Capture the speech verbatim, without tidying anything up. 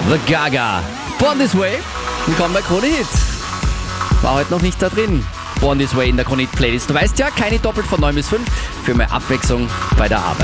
The Gaga. Born This Way. Willkommen bei Krone Hit. War heute noch nicht da drin. Born This Way in der Krone Hit Playlist. Du weißt ja, keine doppelt von neun bis fünf für mehr Abwechslung bei der Arbeit.